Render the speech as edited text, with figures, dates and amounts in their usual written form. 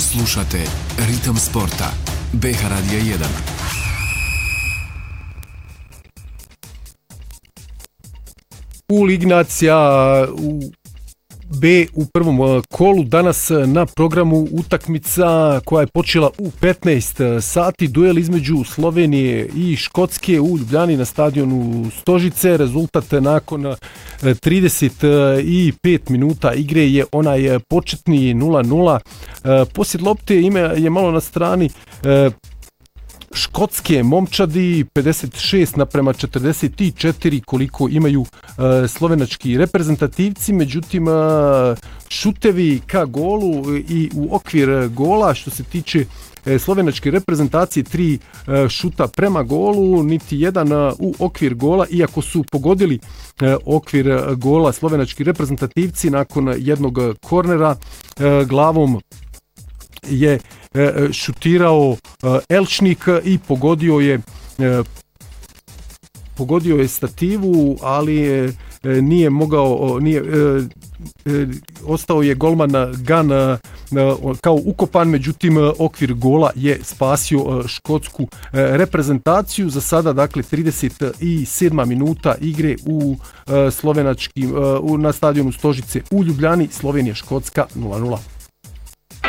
Slušate Ritam sporta. BH Radija 1. U Ignacija B u prvom kolu danas na programu utakmica koja je počela u 15 sati, duel između Slovenije i Škotske u Ljubljani na stadionu Stožice. Rezultat nakon 35 minuta igre je onaj početni 0-0. Posjed lopte je malo na strani škotske momčadi, 56:44 koliko imaju slovenački reprezentativci, međutim šutevi ka golu i u okvir gola što se tiče slovenačke reprezentacije, 3 šuta prema golu, niti jedan u okvir gola, iako su pogodili okvir gola slovenački reprezentativci nakon jednog kornera glavom je šutirao Elčnik i pogodio je stativu, ali nije mogao, ostao je golman Gan kao ukopan, međutim okvir gola je spasio škotsku reprezentaciju. Za sada, dakle, 37. minuta igre u na stadionu Stožice u Ljubljani, Slovenija-Škotska 0-0.